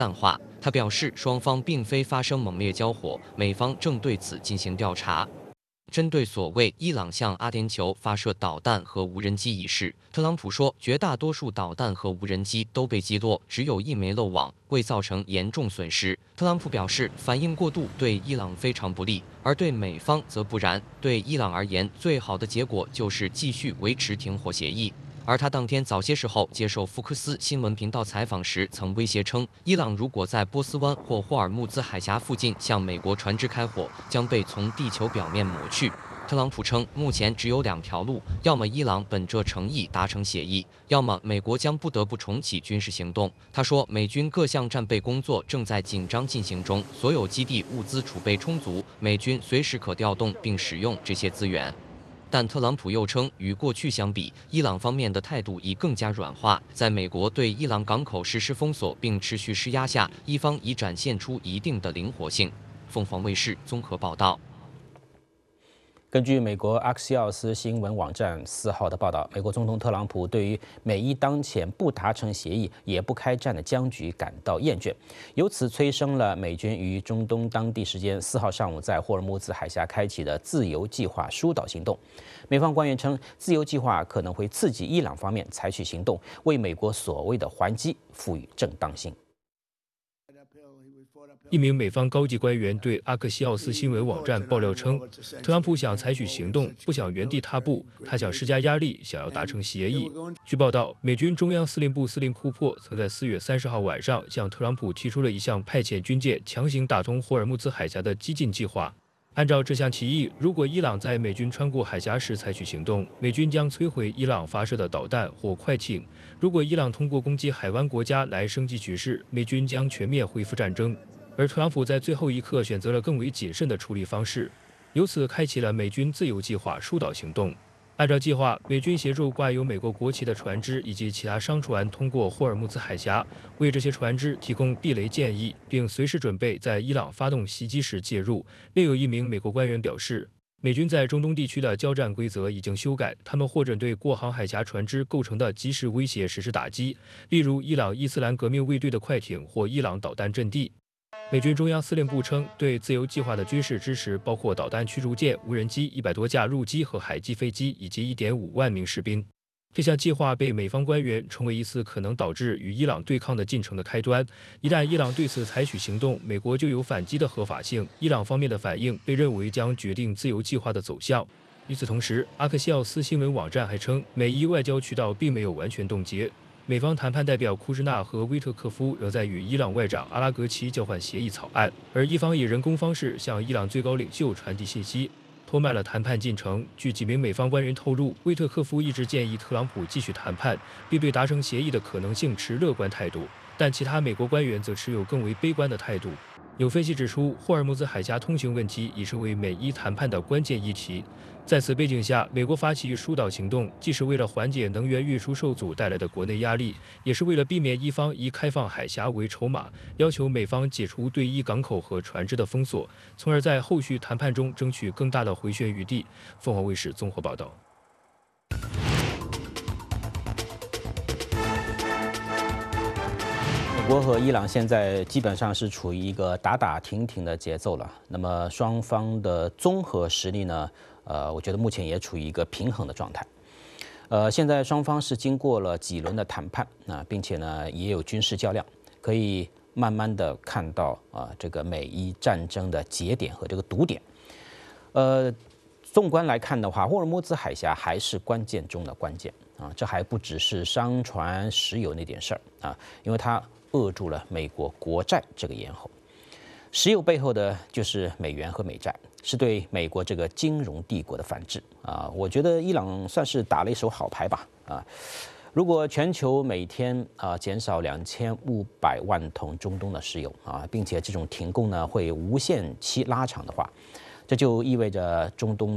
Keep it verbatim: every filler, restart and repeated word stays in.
淡化。他表示，双方并非发生猛烈交火，美方正对此进行调查。 针对所谓伊朗向阿联酋发射导弹和无人机一事，特朗普说，绝大多数导弹和无人机都被击落，只有一枚漏网，未造成严重损失。特朗普表示，反应过度对伊朗非常不利，而对美方则不然。对伊朗而言，最好的结果就是继续维持停火协议。 而他当天早些时候接受福克斯新闻频道采访时，曾威胁称，伊朗如果在波斯湾或霍尔木兹海峡附近向美国船只开火，将被从地球表面抹去。特朗普称，目前只有两条路：要么伊朗本着诚意达成协议，要么美国将不得不重启军事行动。他说，美军各项战备工作正在紧张进行中，所有基地物资储备充足，美军随时可调动并使用这些资源。 但特朗普又称，与过去相比，伊朗方面的态度已更加软化。在美国对伊朗港口实施封锁并持续施压下，伊方已展现出一定的灵活性。凤凰卫视综合报道。 根据美国阿克西奥斯新闻网站四号的报道，美国总统特朗普对于美伊当前不达成协议也不开战的僵局感到厌倦，由此催生了美军于中东当地时间四号上午在霍尔木兹海峡开启的自由计划疏导行动。美方官员称，自由计划可能会刺激伊朗方面采取行动，为美国所谓的还击赋予正当性。 一名美方高级官员对阿克西奥斯新闻网站爆料称，特朗普想采取行动，不想原地踏步，他想施加压力，想要达成协议。据报道，美军中央司令部司令库珀曾在四月三十号晚上向特朗普提出了一项派遣军舰强行打通霍尔木兹海峡的激进计划。按照这项提议，如果伊朗在美军穿过海峡时采取行动，美军将摧毁伊朗发射的导弹或快艇；如果伊朗通过攻击海湾国家来升级局势，美军将全面恢复战争。 而特朗普在最后一刻选择了更为谨慎的处理方式，由此开启了美军自由计划疏导行动。按照计划，美军协助挂有美国国旗的船只以及其他商船通过霍尔木兹海峡，为这些船只提供避雷建议，并随时准备在伊朗发动袭击时介入。另有一名美国官员表示，美军在中东地区的交战规则已经修改，他们或者对过航海峡船只构成的即时威胁实施打击，例如伊朗伊斯兰革命卫队的快艇或伊朗导弹阵地。 美军中央司令部称，对自由计划的军事支持包括导弹驱逐舰、无人机一百多架陆基和海基飞机，以及一点五万名士兵。这项计划被美方官员称为一次可能导致与伊朗对抗的进程的开端。一旦伊朗对此采取行动，美国就有反击的合法性。伊朗方面的反应被认为将决定自由计划的走向。与此同时，阿克西奥斯新闻网站还称，美伊外交渠道并没有完全冻结。 美方谈判代表库什纳和威特克夫仍在与伊朗外长阿拉格齐交换协议草案，而伊方以人工方式向伊朗最高领袖传递信息，拖慢了谈判进程。据几名美方官员透露，威特克夫一直建议特朗普继续谈判，并对达成协议的可能性持乐观态度，但其他美国官员则持有更为悲观的态度。有分析指出，霍尔木兹海峡通行问题已成为美伊谈判的关键议题。 在此背景下，美国发起疏导行动，既是为了缓解能源运输受阻带来的国内压力，也是为了避免伊方以开放海峡为筹码，要求美方解除对伊港口和船只的封锁，从而在后续谈判中争取更大的回旋余地。凤凰卫视综合报道。 美国和伊朗现在基本上是处于一个打打停停的节奏了。那么双方的综合实力呢？ 呃，我觉得目前也处于一个平衡的状态。呃，现在双方是经过了几轮的谈判啊，并且呢也有军事较量，可以慢慢的看到啊这个美伊战争的节点和这个堵点。呃，纵观来看的话，霍尔木兹海峡还是关键中的关键啊，这还不只是商船、石油那点事儿啊，因为它扼住了美国国债这个咽喉。石油背后的就是美元和美债。 是对美国这个金融帝国的反制啊！我觉得伊朗算是打了一手好牌吧啊！如果全球每天啊减少两千五百万桶中东的石油啊，并且这种停供呢会无限期拉长的话，这就意味着中东